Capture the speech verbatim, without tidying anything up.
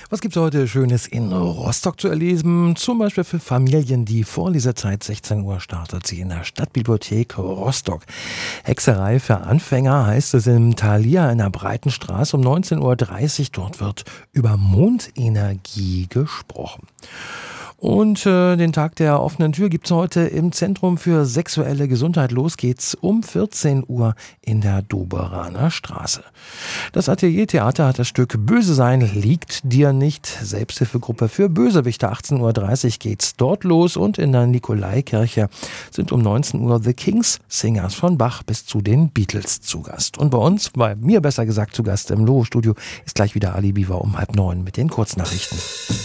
Was gibt's heute Schönes in Rostock zu erleben? Zum Beispiel für Familien. Die Vorlesezeit sechzehn Uhr startet sie in der Stadtbibliothek Rostock. Hexerei für Anfänger heißt es im Thalia in der Breitenstraße um neunzehn Uhr dreißig. Dort wird über Mondenergie gesprochen. Und äh, den Tag der offenen Tür gibt's heute im Zentrum für sexuelle Gesundheit. Los geht's um vierzehn Uhr in der Doberaner Straße. Das Ateliertheater hat das Stück Böse sein liegt dir nicht. Selbsthilfegruppe für Bösewichte. achtzehn Uhr dreißig geht's dort los. Und in der Nikolaikirche sind um neunzehn Uhr The Kings, Singers von Bach bis zu den Beatles zu Gast. Und bei uns, bei mir besser gesagt zu Gast im Loho-Studio, ist gleich wieder Ali Biwa um halb neun mit den Kurznachrichten.